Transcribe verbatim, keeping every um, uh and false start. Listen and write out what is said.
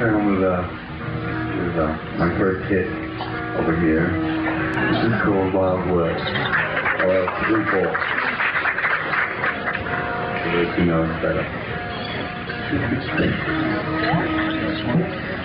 carry on with, uh, with uh, my first hit over here. This is called Wild World. Or three four. For those who know it better.